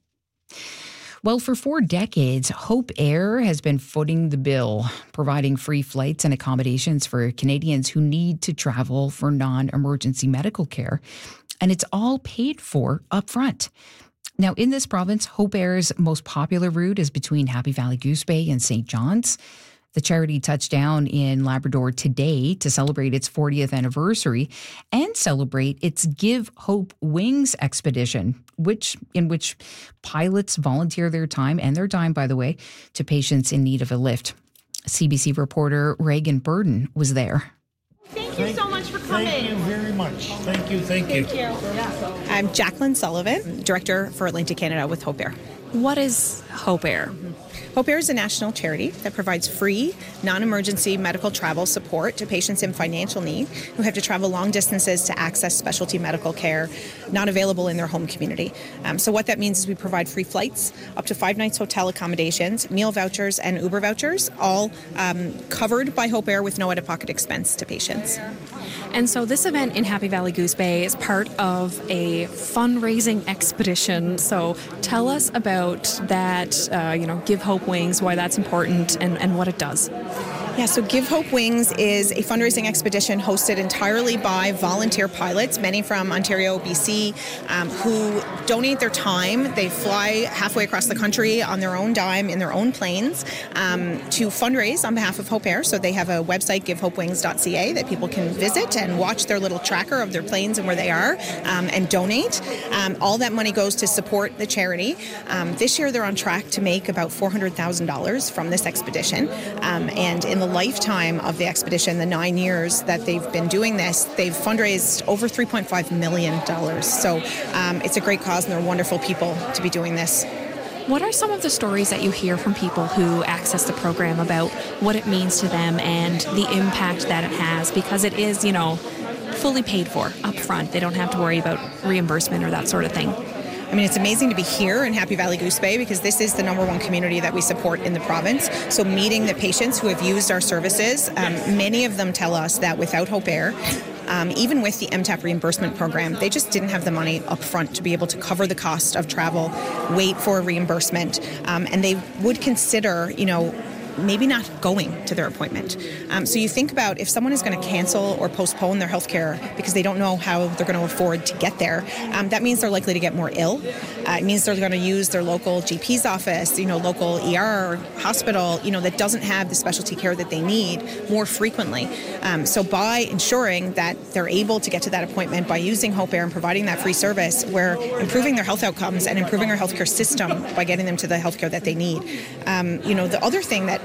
Well, for four decades, Hope Air has been footing the bill, providing free flights and accommodations for Canadians who need to travel for non-emergency medical care. And it's all paid for up front. Now, in this province, Hope Air's most popular route is between Happy Valley Goose Bay and Saint John's. The charity touched down in Labrador today to celebrate its fortieth anniversary and celebrate its Give Hope Wings expedition, which in which pilots volunteer their time and their time, by the way, to patients in need of a lift. C B C reporter Reagan Burden was there. Thank you so much for coming. Thank you very much. Thank you, thank you. Thank you. I'm Jacqueline Sullivan, Director for Atlantic Canada with Hope Air. What is Hope Air? Hope Air is a national charity that provides free, non-emergency medical travel support to patients in financial need who have to travel long distances to access specialty medical care not available in their home community. Um, so what that means is we provide free flights, up to five nights hotel accommodations, meal vouchers, and Uber vouchers, all um, covered by Hope Air with no out-of-pocket expense to patients. And so this event in Happy Valley Goose Bay is part of a fundraising expedition. So tell us about that, uh, you know, Give Hope Wings, why that's important and, and what it does. Yeah, so Give Hope Wings is a fundraising expedition hosted entirely by volunteer pilots, many from Ontario, B C, um, who donate their time. They fly halfway across the country on their own dime in their own planes um, to fundraise on behalf of Hope Air. So they have a website, give hope wings dot c a, that people can visit and watch their little tracker of their planes and where they are um, and donate. Um, all that money goes to support the charity. Um, this year they're on track to make about four hundred thousand dollars from this expedition. Um, and in the lifetime of the expedition, the nine years that they've been doing this, they've fundraised over three point five million dollars. So um, it's a great cause and they're wonderful people to be doing this. What are some of the stories that you hear from people who access the program about what it means to them and the impact that it has? Because it is, you know, fully paid for up front. They don't have to worry about reimbursement or that sort of thing. I mean, it's amazing to be here in Happy Valley Goose Bay because this is the number one community that we support in the province. So meeting the patients who have used our services, um, many of them tell us that without Hope Air, Um, even with the M TAP reimbursement program, they just didn't have the money up front to be able to cover the cost of travel, wait for reimbursement, um, and they would consider, you know, maybe not going to their appointment. Um, so you think about if someone is going to cancel or postpone their health care because they don't know how they're going to afford to get there, um, that means they're likely to get more ill. Uh, it means they're going to use their local G P's office, you know, local E R hospital, you know, that doesn't have the specialty care that they need more frequently. Um, so by ensuring that they're able to get to that appointment by using Hope Air and providing that free service, we're improving their health outcomes and improving our healthcare system by getting them to the healthcare that they need. Um, you know, the other thing that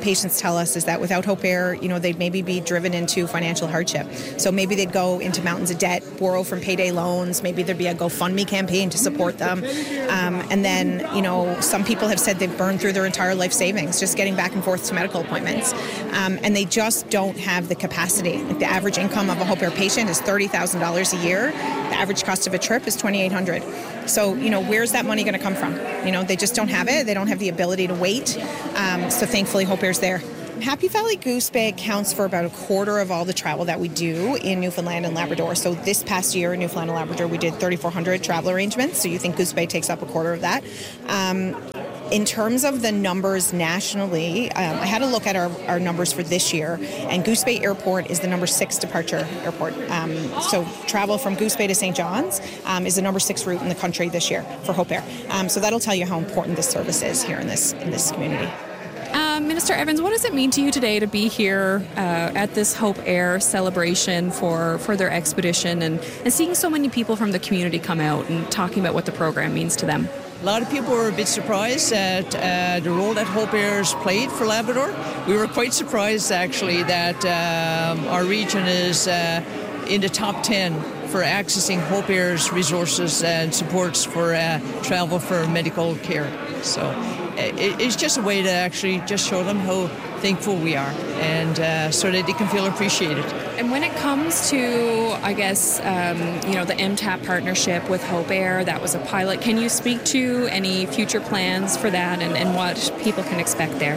patients tell us is that without Hope Air, you know, they'd maybe be driven into financial hardship. So maybe they'd go into mountains of debt, borrow from payday loans. Maybe there'd be a GoFundMe campaign to support them. Um, and then, you know, some people have said they've burned through their entire life savings just getting back and forth to medical appointments. Um, and they just don't have the capacity. Like the average income of a Hope Air patient is thirty thousand dollars a year. The average cost of a trip is twenty-eight hundred dollars. So, you know, where's that money going to come from? You know, they just don't have it. They don't have the ability to wait. Um, so thankfully, Hope Air's there. Happy Valley Goose Bay accounts for about a quarter of all the travel that we do in Newfoundland and Labrador. So this past year in Newfoundland and Labrador, we did thirty-four hundred travel arrangements. So you think Goose Bay takes up a quarter of that. Um, In terms of the numbers nationally, um, I had a look at our, our numbers for this year, and Goose Bay Airport is the number six departure airport. Um, so travel from Goose Bay to Saint John's um, is the number six route in the country this year for Hope Air. Um, so that'll tell you how important this service is here in this in this community. Uh, Minister Evans, what does it mean to you today to be here uh, at this Hope Air celebration for, for their expedition and, and seeing so many people from the community come out and talking about what the program means to them? A lot of people were a bit surprised at uh, the role that Hope Air's played for Labrador. We were quite surprised, actually, that um, our region is uh, in the top ten for accessing Hope Air's resources and supports for uh, travel for medical care. So it, it's just a way to actually just show them how thankful we are, and uh, so that they can feel appreciated. And when it comes to, I guess, um, you know, the M TAP partnership with Hope Air, that was a pilot. Can you speak to any future plans for that and, and what people can expect there?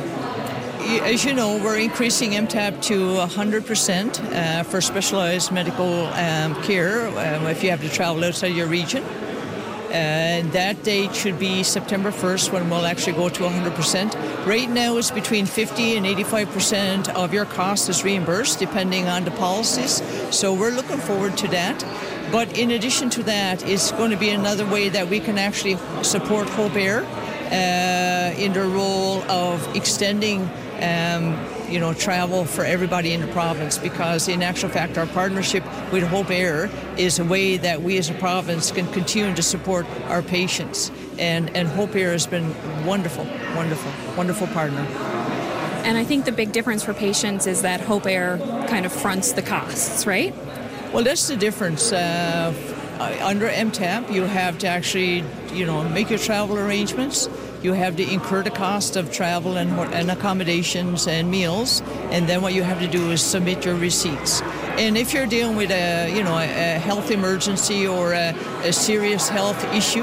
As you know, we're increasing M TAP to one hundred percent uh, for specialized medical um, care um, if you have to travel outside your region. And that date should be September first, when we'll actually go to one hundred percent. Right now it's between fifty and eighty-five percent of your cost is reimbursed depending on the policies. So we're looking forward to that. But in addition to that, it's going to be another way that we can actually support Hope Air uh, in the role of extending um, you know, travel for everybody in the province, because in actual fact our partnership with Hope Air is a way that we as a province can continue to support our patients, and, and Hope Air has been wonderful, wonderful, wonderful partner. And I think the big difference for patients is that Hope Air kind of fronts the costs, right? Well, that's the difference. Uh, under M TAP, you have to actually, you know, make your travel arrangements. You have to incur the cost of travel and, and accommodations and meals, and then what you have to do is submit your receipts. And if you're dealing with a, you know, a health emergency or a, a serious health issue,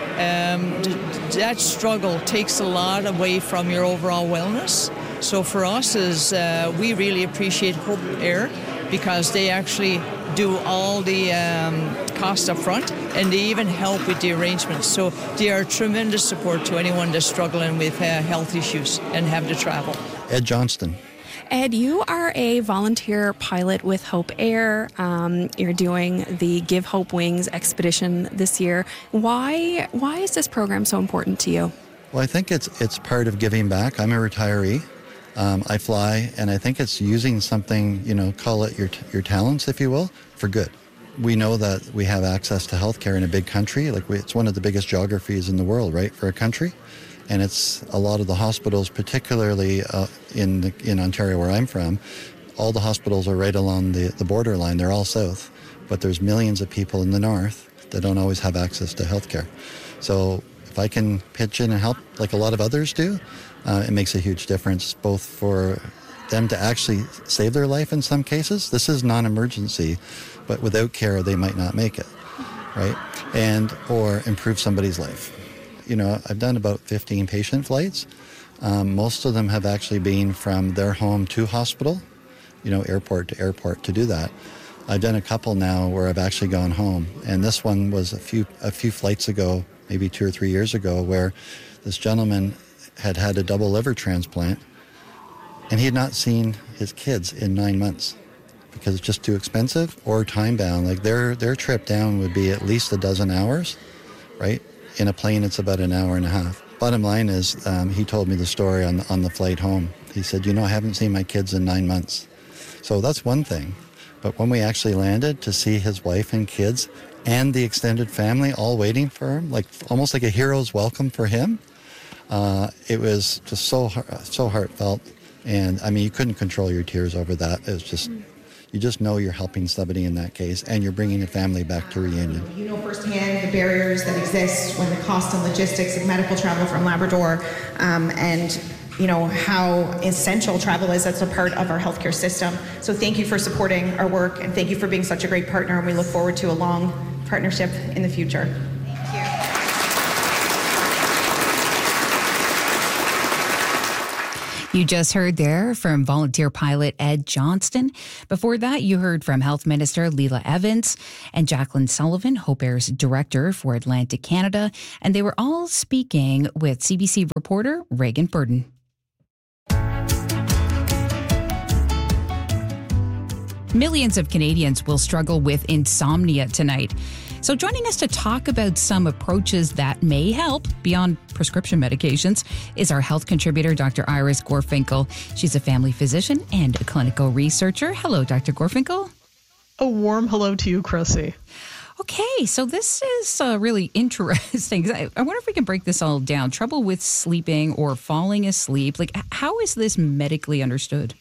um, that struggle takes a lot away from your overall wellness. So for us, is uh, we really appreciate Hope Air, because they actually do all the um, costs up front, and they even help with the arrangements. So they are tremendous support to anyone that's struggling with uh, health issues and have to travel. Ed Johnston. Ed, you are a volunteer pilot with Hope Air. Um, you're doing the Give Hope Wings expedition this year. Why why is this program so important to you? Well, I think it's it's part of giving back. I'm a retiree. Um, I fly, and I think it's using something, you know, call it your your talents, if you will, for good. We know that we have access to healthcare in a big country. Like we, it's one of the biggest geographies in the world, right, for a country. And it's a lot of the hospitals, particularly uh, in the, in Ontario, where I'm from, all the hospitals are right along the, the borderline. They're all south, but there's millions of people in the north that don't always have access to healthcare. So if I can pitch in and help, like a lot of others do, uh, it makes a huge difference, both for them to actually save their life in some cases. This is non-emergency, but without care, they might not make it, right? And or improve somebody's life. You know, I've done about fifteen patient flights. Um, most of them have actually been from their home to hospital, you know, airport to airport to do that. I've done a couple now where I've actually gone home, and this one was a few a few flights ago, maybe two or three years ago, where this gentleman had had a double liver transplant, and he had not seen his kids in nine months because it's just too expensive or time bound. Like their their trip down would be at least a dozen hours, right? In a plane, it's about an hour and a half. Bottom line is, um, he told me the story on on the flight home. He said, you know, I haven't seen my kids in nine months. So that's one thing. But when we actually landed, to see his wife and kids and the extended family all waiting for him, like almost like a hero's welcome for him, uh, it was just so so heartfelt. And I mean, you couldn't control your tears over that. It's just, you just know you're helping somebody in that case, and you're bringing a family back to reunion. You know firsthand the barriers that exist when the cost and logistics of medical travel from Labrador, um, and you know how essential travel is. That's a part of our healthcare system. So thank you for supporting our work, and thank you for being such a great partner, and we look forward to a long partnership in the future. Thank you. You just heard there from volunteer pilot Ed Johnston. Before that, you heard from Health Minister Leila Evans and Jacqueline Sullivan, Hope Air's director for Atlantic Canada, and they were all speaking with C B C reporter Reagan Burden. Millions of Canadians will struggle with insomnia tonight. So joining us to talk about some approaches that may help beyond prescription medications is our health contributor, Doctor Iris Gorfinkel. She's a family physician and a clinical researcher. Hello, Doctor Gorfinkel. A warm hello to you, Chrissy. Okay, so this is uh, really interesting. I, I wonder if we can break this all down. Trouble with sleeping or falling asleep. Like, how is this medically understood?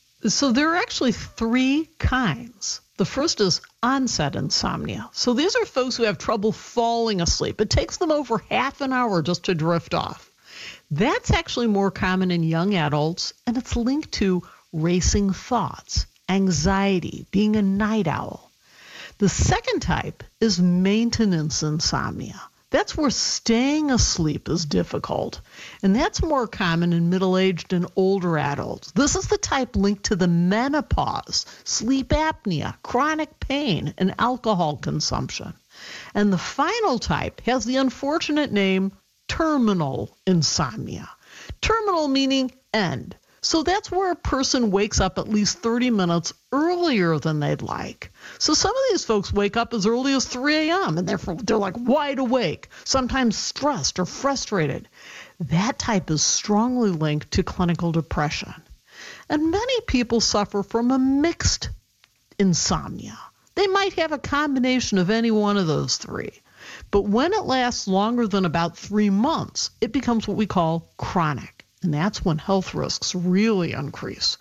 So there are actually three kinds. The first is onset insomnia. So these are folks who have trouble falling asleep. It takes them over half an hour just to drift off. That's actually more common in young adults, and it's linked to racing thoughts, anxiety, being a night owl. The second type is maintenance insomnia. That's where staying asleep is difficult, and that's more common in middle-aged and older adults. This is the type linked to the menopause, sleep apnea, chronic pain, and alcohol consumption. And the final type has the unfortunate name terminal insomnia. Terminal meaning end. So that's where a person wakes up at least thirty minutes earlier than they'd like. So some of these folks wake up as early as three a.m. and they're, they're like wide awake, sometimes stressed or frustrated. That type is strongly linked to clinical depression. And many people suffer from a mixed insomnia. They might have a combination of any one of those three. But when it lasts longer than about three months, it becomes what we call chronic. And that's when health risks really increase.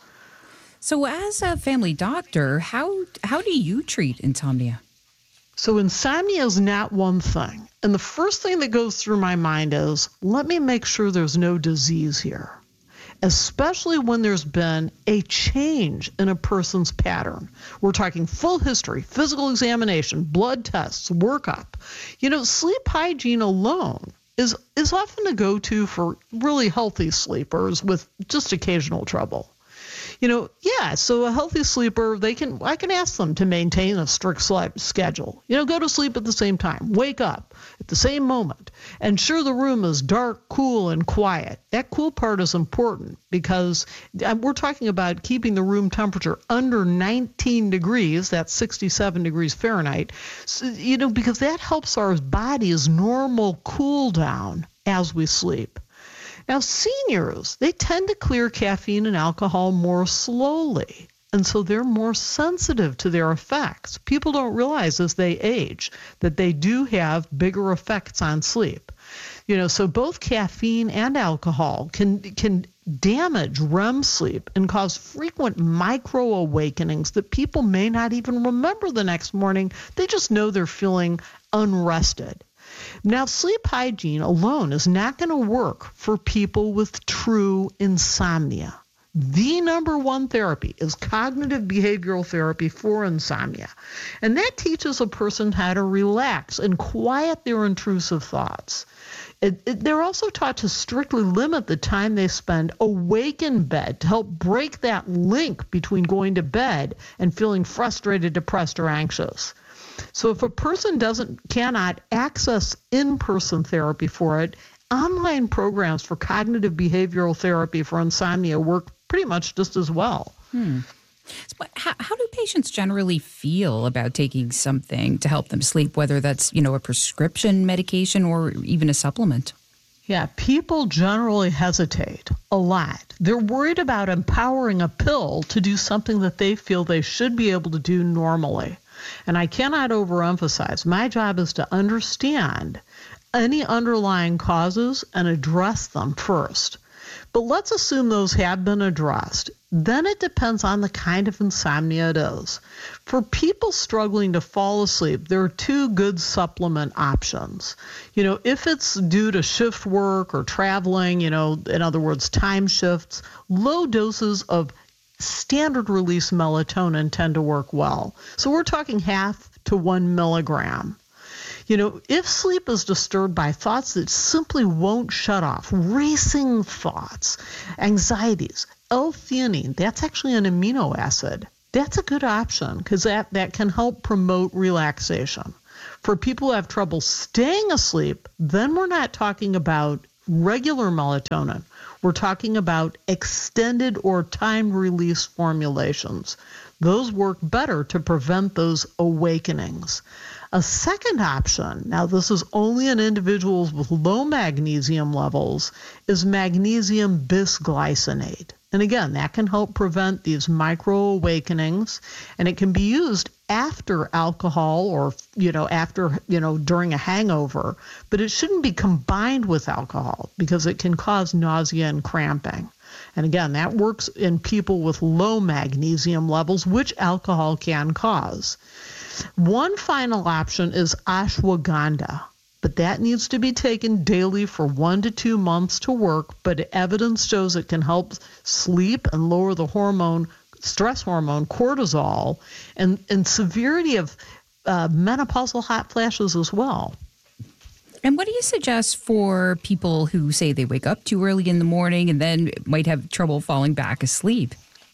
So as a family doctor, how how do you treat insomnia? So insomnia is not one thing. And the first thing that goes through my mind is, let me make sure there's no disease here, especially when there's been a change in a person's pattern. We're talking full history, physical examination, blood tests, workup. You know, sleep hygiene alone is is often a go-to for really healthy sleepers with just occasional trouble. You know, yeah, so a healthy sleeper, they can I can ask them to maintain a strict sleep schedule. You know, go to sleep at the same time, wake up at the same moment. Ensure the room is dark, cool, and quiet. That cool part is important because we're talking about keeping the room temperature under nineteen degrees, that's sixty-seven degrees Fahrenheit, so, you know, because that helps our body's normal cool down as we sleep. Now, seniors, they tend to clear caffeine and alcohol more slowly, and so they're more sensitive to their effects. People don't realize as they age that they do have bigger effects on sleep. You know, so both caffeine and alcohol can can damage R E M sleep and cause frequent micro awakenings that people may not even remember the next morning. They just know they're feeling unrested. Now, sleep hygiene alone is not going to work for people with true insomnia. The number one therapy is cognitive behavioral therapy for insomnia. And that teaches a person how to relax and quiet their intrusive thoughts. It, it, they're also taught to strictly limit the time they spend awake in bed to help break that link between going to bed and feeling frustrated, depressed, or anxious. So if a person doesn't cannot access in-person therapy for it, online programs for cognitive behavioral therapy for insomnia work pretty much just as well. Hmm. So how, how do patients generally feel about taking something to help them sleep, whether that's, you know, a prescription medication or even a supplement? Yeah, people generally hesitate a lot. They're worried about empowering a pill to do something that they feel they should be able to do normally. And I cannot overemphasize, my job is to understand any underlying causes and address them first. But let's assume those have been addressed. Then it depends on the kind of insomnia it is. For people struggling to fall asleep, there are two good supplement options. You know, if it's due to shift work or traveling, you know, in other words, time shifts, low doses of standard release melatonin tend to work well. So we're talking half to one milligram. You know, if sleep is disturbed by thoughts that simply won't shut off, racing thoughts, anxieties, L-theanine, that's actually an amino acid. That's a good option because that, that can help promote relaxation. For people who have trouble staying asleep, then we're not talking about regular melatonin. We're talking about extended or timed release formulations. Those work better to prevent those awakenings. A second option, now this is only in individuals with low magnesium levels, is magnesium bisglycinate. And again, that can help prevent these micro awakenings, and it can be used after alcohol or, you know, after, you know, during a hangover, but it shouldn't be combined with alcohol because it can cause nausea and cramping. And again, that works in people with low magnesium levels, which alcohol can cause. One final option is ashwagandha, but that needs to be taken daily for one to two months to work, but evidence shows it can help sleep and lower the hormone, stress hormone, cortisol, and, and severity of uh, menopausal hot flashes as well. And what do you suggest for people who say they wake up too early in the morning and then might have trouble falling back asleep?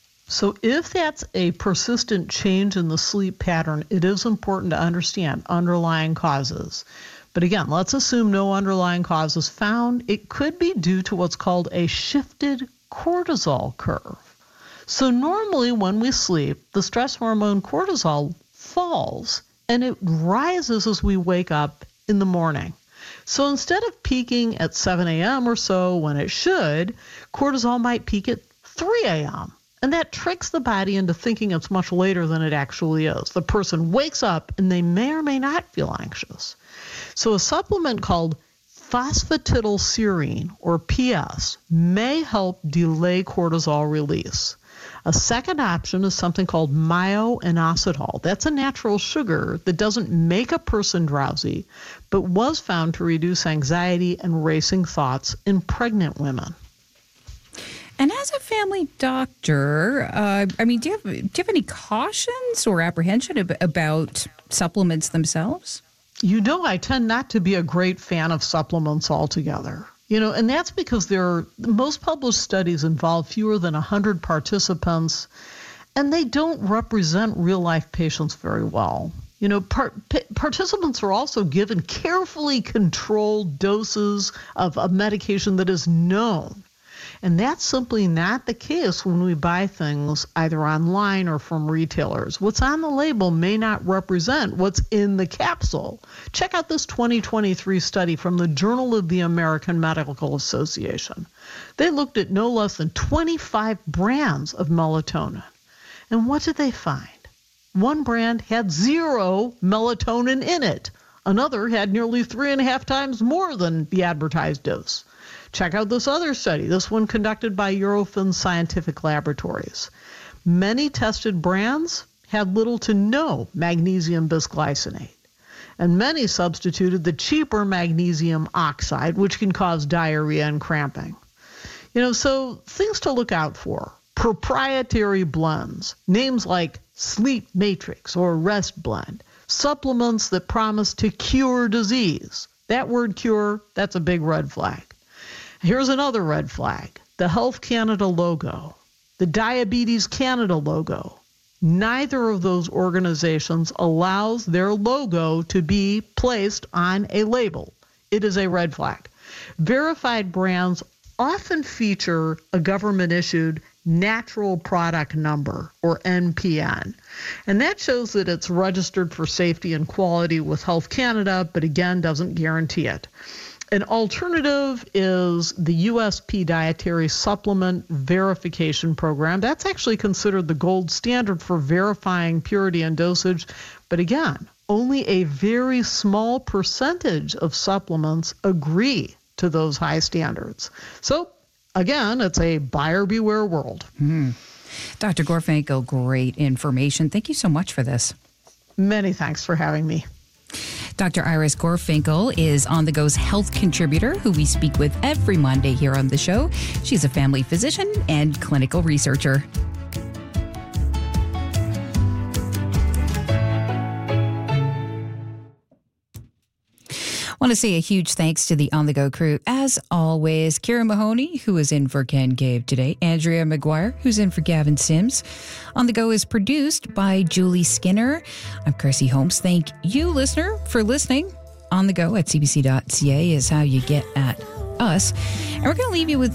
So if that's a persistent change in the sleep pattern, it is important to understand underlying causes. But again, let's assume no underlying cause is found. It could be due to what's called a shifted cortisol curve. So normally when we sleep, the stress hormone cortisol falls and it rises as we wake up in the morning. So instead of peaking at seven a.m. or so when it should, cortisol might peak at three a.m. And that tricks the body into thinking it's much later than it actually is. The person wakes up and they may or may not feel anxious. So a supplement called phosphatidylserine, or P S, may help delay cortisol release. A second option is something called myo-inositol. That's a natural sugar that doesn't make a person drowsy, but was found to reduce anxiety and racing thoughts in pregnant women. And as a family doctor, uh, I mean, do you, have, do you have any cautions or apprehension ab- about supplements themselves? You know, I tend not to be a great fan of supplements altogether. You know, and that's because there are, most published studies involve fewer than one hundred participants, and they don't represent real-life patients very well. You know, par- p- participants are also given carefully controlled doses of a medication that is known. And that's simply not the case when we buy things either online or from retailers. What's on the label may not represent what's in the capsule. Check out this twenty twenty-three study from the Journal of the American Medical Association. They looked at no less than twenty-five brands of melatonin. And what did they find? One brand had zero melatonin in it. Another had nearly three and a half times more than the advertised dose. Check out this other study, this one conducted by Eurofins Scientific Laboratories. Many tested brands had little to no magnesium bisglycinate, and many substituted the cheaper magnesium oxide, which can cause diarrhea and cramping. You know, so things to look out for. Proprietary blends, names like Sleep Matrix or Rest Blend, supplements that promise to cure disease. That word cure, that's a big red flag. Here's another red flag, the Health Canada logo, the Diabetes Canada logo. Neither of those organizations allows their logo to be placed on a label. It is a red flag. Verified brands often feature a government-issued natural product number, or N P N. And that shows that it's registered for safety and quality with Health Canada, but again, doesn't guarantee it. An alternative is the U S P Dietary Supplement Verification Program. That's actually considered the gold standard for verifying purity and dosage. But again, only a very small percentage of supplements agree to those high standards. So Again, it's a buyer beware world. Hmm. Doctor Gorfinkel, great information. Thank you so much for this. Many thanks for having me. Doctor Iris Gorfinkel is On the Go's health contributor, who we speak with every Monday here on the show. She's a family physician and clinical researcher. I want to say a huge thanks to the On the Go crew. As always, Kira Mahoney, who is in for Ken Cave today, Andrea McGuire, who's in for Gavin Sims. On the Go is produced by Julie Skinner. I'm Kirsty Holmes. Thank you, listener, for listening. On the Go at c b c dot c a is how you get at us. And we're going to leave you with